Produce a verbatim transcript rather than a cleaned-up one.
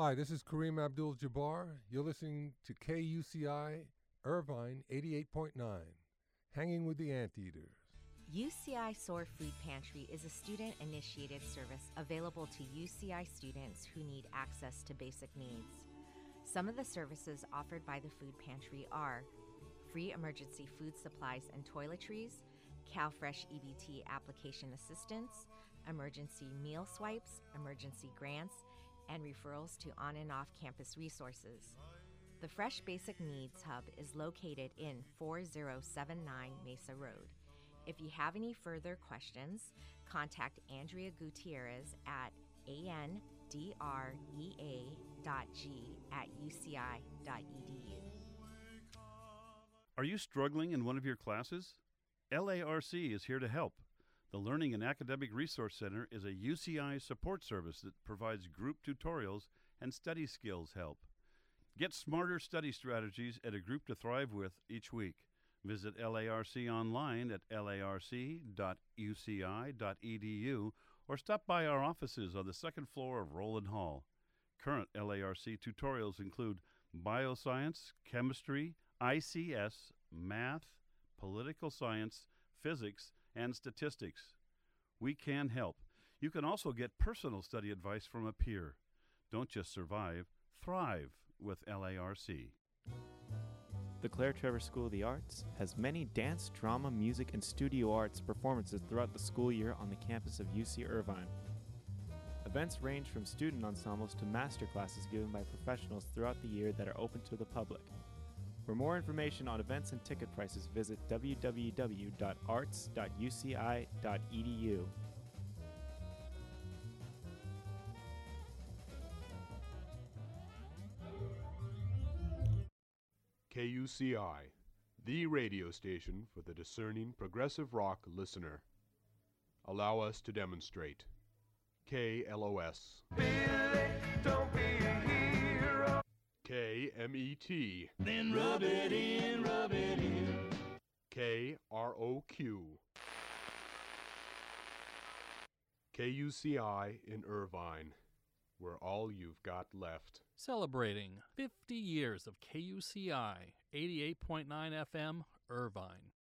Hi, this is Kareem Abdul-Jabbar. You're listening to K U C I Irvine eighty-eight point nine, Hanging with the Anteaters. U C I SOAR Food Pantry is a student-initiated service available to U C I students who need access to basic needs. Some of the services offered by the food pantry are free emergency food supplies and toiletries, CalFresh E B T application assistance, emergency meal swipes, emergency grants, and referrals to on and off campus resources. The Fresh Basic Needs Hub is located in four zero seven nine Mesa Road. If you have any further questions, contact Andrea Gutierrez at andrea dot g at u c i dot e d u. Are you struggling in one of your classes? L A R C is here to help. The Learning and Academic Resource Center is a U C I support service that provides group tutorials and study skills help. Get smarter study strategies and a group to thrive with each week. Visit L A R C online at l a r c dot u c i dot e d u or stop by our offices on the second floor of Rowland Hall. Current L A R C tutorials include bioscience, chemistry, I C S, math, political science, physics, and statistics. We can help. You can also get personal study advice from a peer. Don't just survive, thrive with L A R C. The Claire Trevor School of the Arts has many dance, drama, music, and studio arts performances throughout the school year on the campus of U C Irvine. Events range from student ensembles to master classes given by professionals throughout the year that are open to the public. For more information on events and ticket prices, visit w w w dot arts dot u c i dot e d u. K U C I, the radio station for the discerning progressive rock listener. Allow us to demonstrate. K L O S. Billy, don't be a hero. K M E T. Then rub it in, rub it in. K R O Q. K U C I in Irvine. We're all you've got left. Celebrating fifty years of K U C I, eighty-eight point nine F M, Irvine.